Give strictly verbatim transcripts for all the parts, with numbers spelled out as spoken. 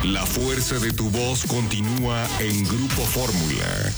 La fuerza de tu voz continúa en Grupo Fórmula.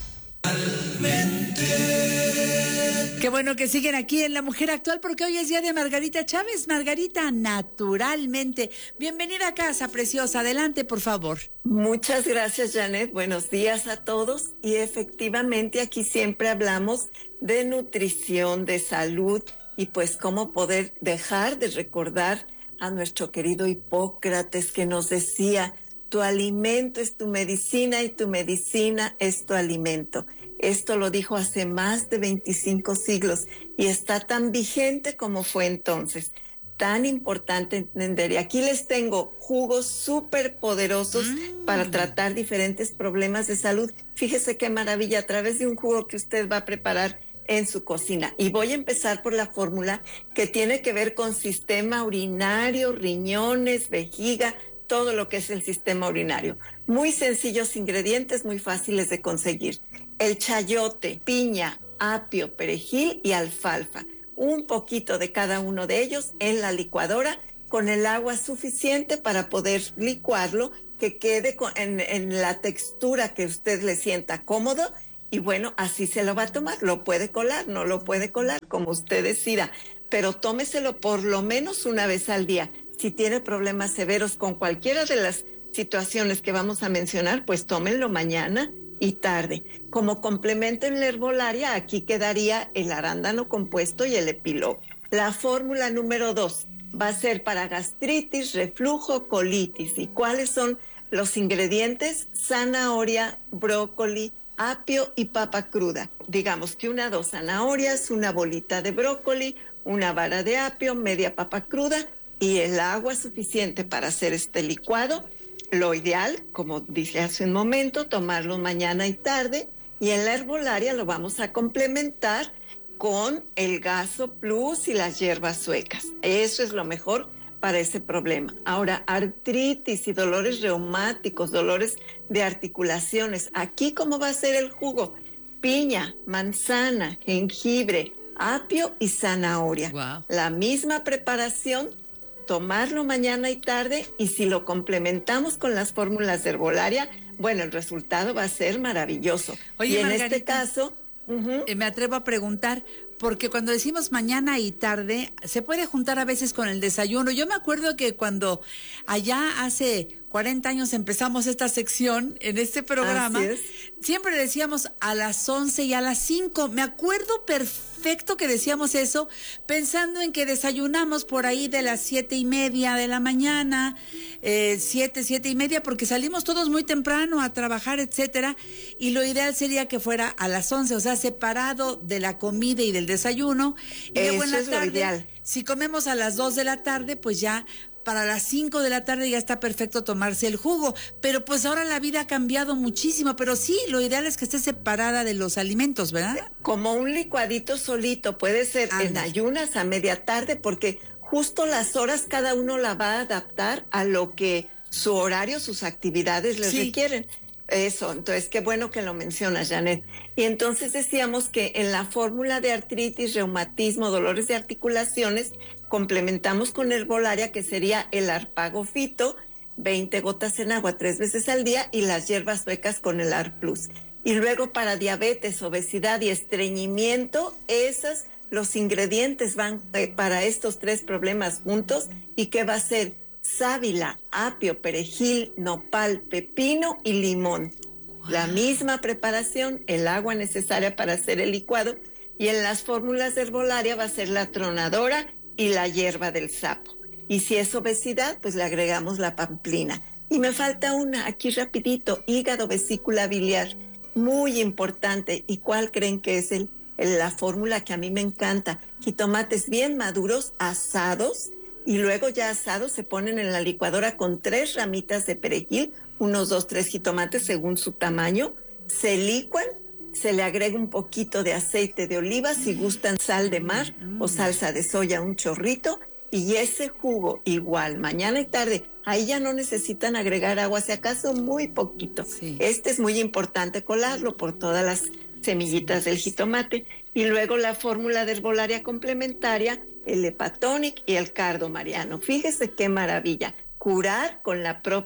Qué bueno que siguen aquí en La Mujer Actual, porque hoy es día de Margarita Chávez. Margarita, naturalmente. Bienvenida a casa, preciosa. Adelante, por favor. Muchas gracias, Janet. Buenos días a todos. Y efectivamente aquí siempre hablamos de nutrición, de salud y pues cómo poder dejar de recordar a nuestro querido Hipócrates, que nos decía: tu alimento es tu medicina y tu medicina es tu alimento. Esto lo dijo hace más de veinticinco siglos y está tan vigente como fue entonces. Tan importante entender. Y aquí les tengo jugos súper poderosos mm. para tratar diferentes problemas de salud. Fíjese qué maravilla, a través de un jugo que usted va a preparar en su cocina. Y voy a empezar por la fórmula que tiene que ver con sistema urinario, riñones, vejiga, todo lo que es el sistema urinario. Muy sencillos ingredientes, muy fáciles de conseguir. El chayote, piña, apio, perejil y alfalfa. Un poquito de cada uno de ellos en la licuadora con el agua suficiente para poder licuarlo, que quede con, en, en la textura que usted le sienta cómodo. Y bueno, así se lo va a tomar. Lo puede colar, no lo puede colar, como usted decida. Pero tómeselo por lo menos una vez al día. Si tiene problemas severos con cualquiera de las situaciones que vamos a mencionar, pues tómenlo mañana y tarde. Como complemento en la herbolaria, aquí quedaría el arándano compuesto y el epilogio. La fórmula número dos va a ser para gastritis, reflujo, colitis. ¿Y cuáles son los ingredientes? Zanahoria, brócoli, apio y papa cruda. Digamos que una, dos zanahorias, una bolita de brócoli, una vara de apio, media papa cruda y el agua suficiente para hacer este licuado. Lo ideal, como dije hace un momento, tomarlo mañana y tarde, y en la herbolaria lo vamos a complementar con el Gaso Plus y las hierbas suecas. Eso es lo mejor para ese problema. Ahora, artritis y dolores reumáticos, dolores de articulaciones. Aquí, ¿cómo va a ser el jugo? Piña, manzana, jengibre, apio y zanahoria. Wow. La misma preparación, tomarlo mañana y tarde, y si lo complementamos con las fórmulas de herbolaria, bueno, el resultado va a ser maravilloso. Oye, y en Margarita, este caso, uh-huh. me atrevo a preguntar, porque cuando decimos mañana y tarde, se puede juntar a veces con el desayuno. Yo me acuerdo que cuando allá hace cuarenta años empezamos esta sección en este programa, siempre decíamos a las once y a las cinco. Me acuerdo perfecto que decíamos eso, pensando en que desayunamos por ahí de las siete y media de la mañana, eh, siete, siete y media, porque salimos todos muy temprano a trabajar, etcétera, y lo ideal sería que fuera a las once, o sea, separado de la comida y del desayuno. Y luego en la tarde, lo ideal. Si comemos a las dos de la tarde, pues ya para las cinco de la tarde ya está perfecto tomarse el jugo. Pero pues ahora la vida ha cambiado muchísimo, pero sí, lo ideal es que esté separada de los alimentos, ¿verdad? Como un licuadito solito, puede ser Anda. en ayunas a media tarde, porque justo las horas cada uno la va a adaptar a lo que su horario, sus actividades les sí. requieren. Eso, entonces qué bueno que lo mencionas, Janet. Y entonces decíamos que en la fórmula de artritis, reumatismo, dolores de articulaciones, complementamos con herbolaria, que sería el arpagofito, veinte gotas en agua tres veces al día, y las hierbas suecas con el Ar Plus. Y luego para diabetes, obesidad y estreñimiento, esos, los ingredientes van eh, para estos tres problemas juntos. ¿Y qué va a ser? Sábila, apio, perejil, nopal, pepino y limón. Wow. La misma preparación, el agua necesaria para hacer el licuado, y en las fórmulas de herbolaria va a ser la tronadora y la hierba del sapo. Y si es obesidad, pues le agregamos la pamplina. Y me falta una, aquí rapidito, hígado, vesícula biliar, muy importante. ¿Y cuál creen que es el, el, la fórmula que a mí me encanta? Jitomates bien maduros, asados, y luego ya asados se ponen en la licuadora con tres ramitas de perejil, unos dos, tres jitomates según su tamaño, se licuan, se le agrega un poquito de aceite de oliva, si gustan sal de mar o salsa de soya, un chorrito, y ese jugo igual, mañana y tarde. Ahí ya no necesitan agregar agua, si acaso muy poquito. Sí. Este es muy importante colarlo por todas las semillitas del jitomate. Y luego la fórmula de herbolaria complementaria, el Hepatonic y el Cardo Mariano. Fíjese qué maravilla, curar con la propia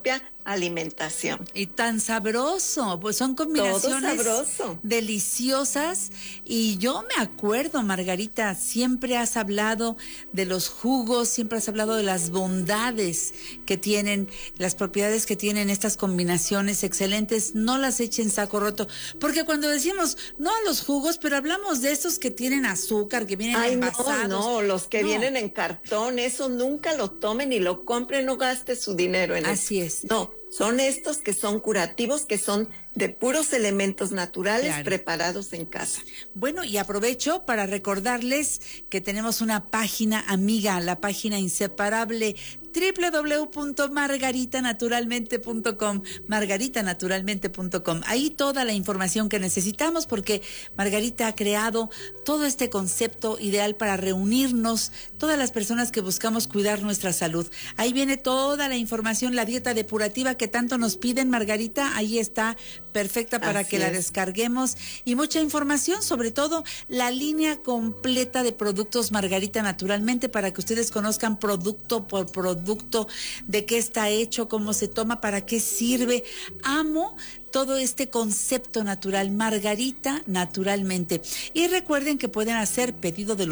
alimentación. Y tan sabroso, pues son combinaciones Todo sabroso. deliciosas. Y yo me acuerdo, Margarita, siempre has hablado de los jugos, siempre has hablado de las bondades que tienen, las propiedades que tienen estas combinaciones excelentes. No las echen saco roto, porque cuando decimos no a los jugos, pero hablamos de estos que tienen azúcar, que vienen Ay, envasados. no, no, los que No. vienen en cartón, eso nunca lo tomen y lo compren, no gaste su dinero en eso. Así es. No, son estos que son curativos, que son de puros elementos naturales, Claro, preparados en casa. Bueno, y aprovecho para recordarles que tenemos una página amiga, la página inseparable doble u doble u doble u punto margarita naturalmente punto com, margarita naturalmente punto com. Ahí toda la información que necesitamos, porque Margarita ha creado todo este concepto ideal para reunirnos, todas las personas que buscamos cuidar nuestra salud. Ahí viene toda la información, la dieta depurativa que tanto nos piden, Margarita, ahí está, perfecta para Así que la es. descarguemos, y mucha información, sobre todo la línea completa de productos Margarita Naturalmente, para que ustedes conozcan producto por producto, de qué está hecho, cómo se toma, para qué sirve. Amo todo este concepto natural, Margarita Naturalmente. Y recuerden que pueden hacer pedido de los